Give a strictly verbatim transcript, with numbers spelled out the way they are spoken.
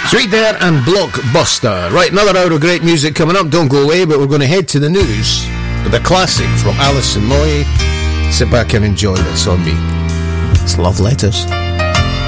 Sweet there and Blockbuster. Right, another hour of great music coming up. Don't go away, but we're going to head to the news with a classic from Alison Moyet. Sit back and enjoy this on me. It's Love Letters.